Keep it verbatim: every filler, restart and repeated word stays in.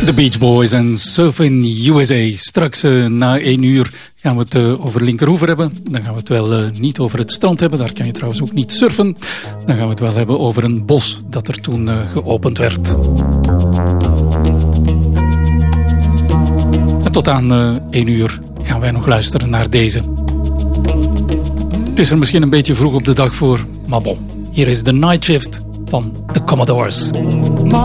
The Beach Boys en Surfing U S A. Straks uh, na één uur gaan we het uh, over Linkeroever hebben. Dan gaan we het wel uh, niet over het strand hebben. Daar kan je trouwens ook niet surfen. Dan gaan we het wel hebben over een bos dat er toen uh, geopend werd. En tot aan uh, één uur gaan wij nog luisteren naar deze. Het is er misschien een beetje vroeg op de dag voor, maar bon. Hier is de Night Shift van The Commodores.